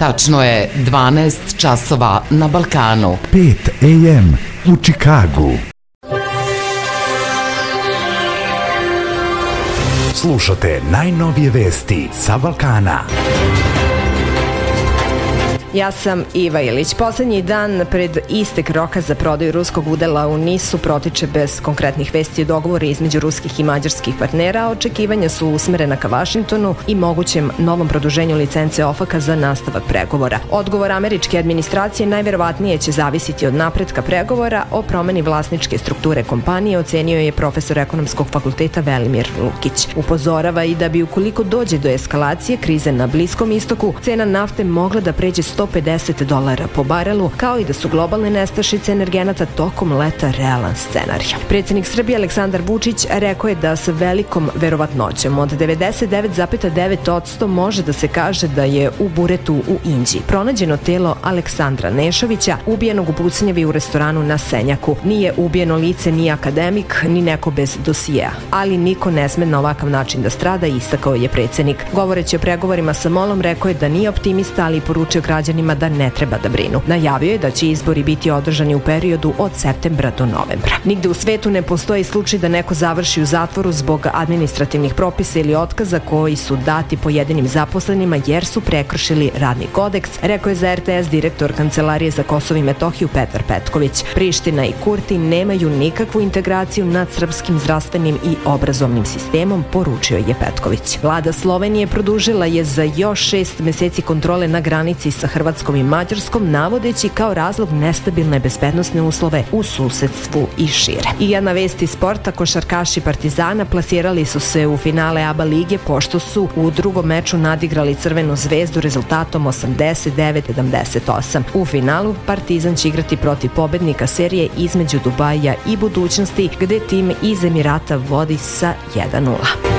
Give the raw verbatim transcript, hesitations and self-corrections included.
Tačno je dvanaest časova na Balkanu. pet a m u Čikagu. Slušate najnovije vesti sa Balkana. Ja sam Iva Ilić. Poslednji dan pred istek roka za prodaju ruskog udela u NIS-u protiče bez konkretnih vesti o dogovori između ruskih i mađarskih partnera. Očekivanja su usmerena ka Vašingtonu i mogućem novom produženju licence OFAC-a za nastavak pregovora. Odgovor američke administracije najverovatnije će zavisiti od napretka pregovora o promeni vlasničke strukture kompanije, ocenio je profesor ekonomskog fakulteta Velimir Lukić. Upozorava i da bi ukoliko dođe do eskalacije krize na Bliskom istoku, cena nafte mogla da pređe sto pedeset dolara po barelu, kao i da su globalne nestašice energenata tokom leta realan scenarij. Predsjednik Srbije Aleksandar Vučić rekao je da sa velikom verovatnoćom od devedeset devet zarez devet posto može da se kaže da je u buretu u Inđiji pronađeno telo Aleksandra Nešovića, ubijenog u pucnjavi u restoranu na Senjaku. Nije ubijeno lice ni akademik, ni neko bez dosijeja, ali niko ne sme na ovakav način da strada, istakao je predsjednik. Govoreći o pregovorima sa MOL-om, rekao je da nije optimista, ali poručio građanima da ne treba da brinu. Najavio je da će izbori biti održani u periodu od septembra do novembra. Nigde u svetu ne postoji slučaj da neko završi u zatvoru zbog administrativnih propisa ili otkaza koji su dati pojedinim zaposlenima jer su prekršili radni kodeks, rekao je za er te es direktor Kancelarije za Kosovo i Metohiju Petar Petković. Priština i Kurti nemaju nikakvu integraciju nad srpskim zdravstvenim i obrazovnim sistemom, poručio je Petković. Vlada Slovenije produžila je za još šest meseci kontrole na granici sa Hrvatskom i Mađarskom, navodeći kao razlog nestabilne bezbednosne uslove u susedstvu i šire. I jedna vest iz sporta, košarkaši Partizana plasirali su se u finale A B A lige pošto su u drugom meču nadigrali Crvenu zvezdu rezultatom osamdeset devet sedamdeset osam. U finalu Partizan će igrati protiv pobednika serije između Dubaija i Budućnosti, gde tim iz Emirata vodi sa jedan nula.